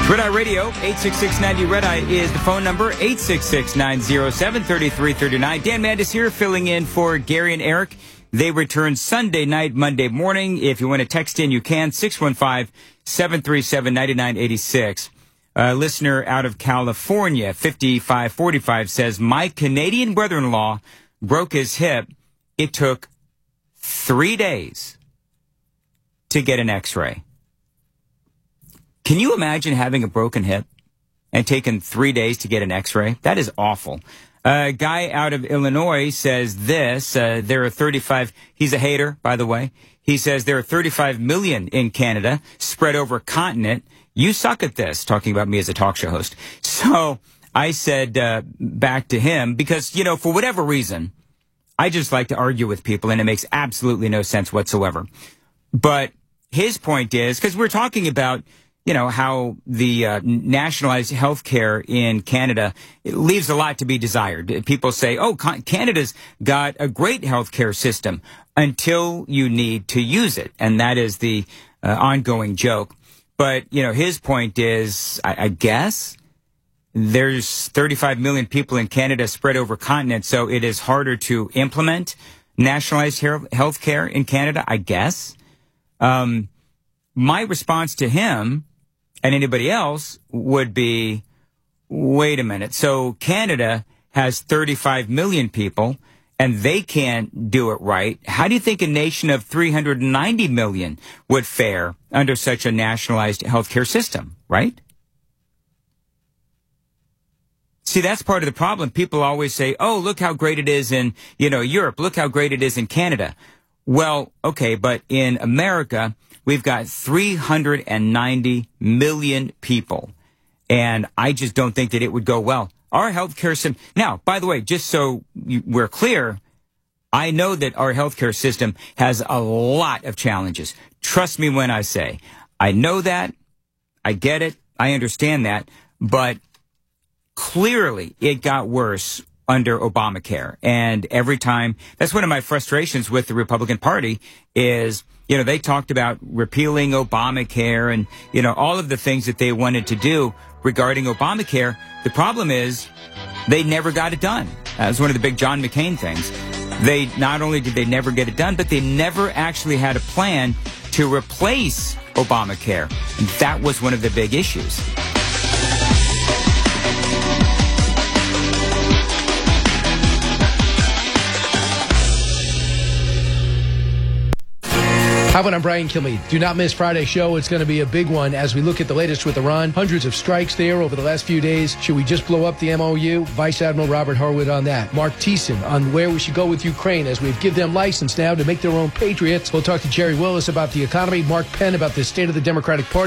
Red Eye Radio, 866-90 Red Eye is the phone number, 866-907-3339. Dan Mandis here, filling in for Gary and Eric. They return Sunday night, Monday morning. If you want to text in, you can, 615-737-9986. A listener out of California, 5545, says, my Canadian brother-in-law broke his hip. It took 3 days to get an x-ray. Can you imagine having a broken hip and taking 3 days to get an x-ray? That is awful. A guy out of Illinois says this, there are 35, he's a hater, by the way. He says there are 35 million in Canada spread over a continent. You suck at this, talking about me as a talk show host. So I said back to him, because, you know, for whatever reason, I just like to argue with people, and it makes absolutely no sense whatsoever. But his point is, because we're talking about, you know, how the nationalized health care in Canada, it leaves a lot to be desired. People say, oh, Canada's got a great health care system until you need to use it. And that is the ongoing joke. But, you know, his point is, I guess, there's 35 million people in Canada spread over continents, so it is harder to implement nationalized health care in Canada, I guess. My response to him and anybody else would be, wait a minute. So Canada has 35 million people, and they can't do it right. How do you think a nation of 390 million would fare under such a nationalized healthcare system, right? See, that's part of the problem. People always say, oh, look how great it is in, you know, Europe. Look how great it is in Canada. Well, okay, but in America, we've got 390 million people, and I just don't think that it would go well. Our healthcare system. Now, by the way, just so we're clear, I know that our healthcare system has a lot of challenges. Trust me when I say, I know that, I get it, I understand that, but clearly it got worse under Obamacare. And every time, that's one of my frustrations with the Republican Party is, you know, they talked about repealing Obamacare and, you know, all of the things that they wanted to do regarding Obamacare. The problem is they never got it done. That was one of the big John McCain things. They not only did they never get it done, but they never actually had a plan to replace Obamacare. And that was one of the big issues. Hi, I'm Brian Kilmeade. Do not miss Friday's show. It's going to be a big one as we look at the latest with Iran. Hundreds of strikes there over the last few days. Should we just blow up the MOU? Vice Admiral Robert Harwood on that. Mark Thiessen on where we should go with Ukraine as we give them license now to make their own patriots. We'll talk to Jerry Willis about the economy. Mark Penn about the state of the Democratic Party.